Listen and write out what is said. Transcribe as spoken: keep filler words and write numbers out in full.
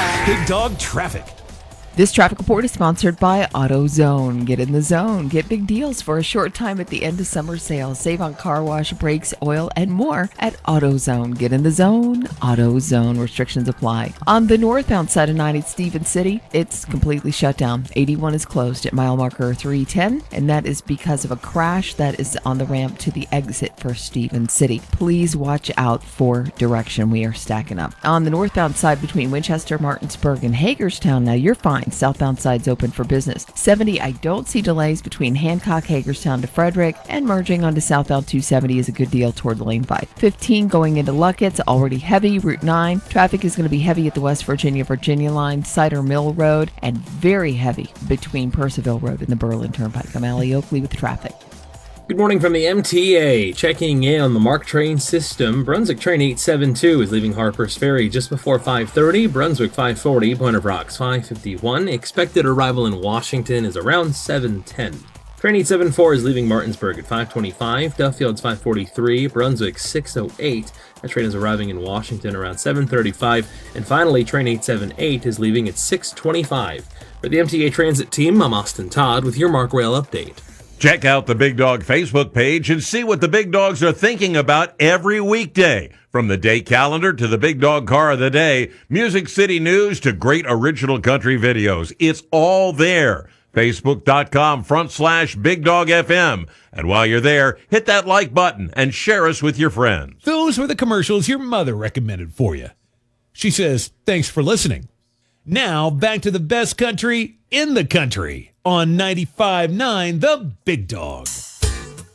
Big Dog Traffic. This traffic report is sponsored by AutoZone. Get in the zone. Get big deals for a short time at the end of summer sales. Save on car wash, brakes, oil, and more at AutoZone. Get in the zone. AutoZone. Restrictions apply. On the northbound side of ninety at Stevens City, it's completely shut down. eighty-one is closed at mile marker three ten, and that is because of a crash that is on the ramp to the exit for Stevens City. Please watch out for direction. We are stacking up. On the northbound side between Winchester, Martinsburg, and Hagerstown, now you're fine. Southbound side's open for business. seventy, I don't see delays between Hancock, Hagerstown to Frederick, and merging onto southbound two seventy is a good deal toward lane five. fifteen going into Luckett's, already heavy. Route nine, traffic is going to be heavy at the West Virginia, Virginia line, Cider Mill Road, and very heavy between Percival Road and the Berlin Turnpike. I'm Allie Oakley with traffic. Good morning from the M T A. Checking in on the MARC train system. Brunswick train eight seventy-two is leaving Harpers Ferry just before five thirty. Brunswick five forty, Point of Rocks five fifty-one. Expected arrival in Washington is around seven ten. Train eight seventy-four is leaving Martinsburg at five twenty-five. Duffield's five forty-three. Brunswick six oh eight. That train is arriving in Washington around seven thirty-five. And finally, train eight seventy-eight is leaving at six twenty-five. For the M T A Transit team, I'm Austin Todd with your MARC Rail update. Check out the Big Dog Facebook page and see what the Big Dogs are thinking about every weekday. From the day calendar to the Big Dog Car of the Day, Music City News to great original country videos. It's all there. Facebook.com front slash Big Dog F M. And while you're there, hit that like button and share us with your friends. Those were the commercials your mother recommended for you. She says, thanks for listening. Now, back to the best country in the country on ninety-five point nine The Big Dog.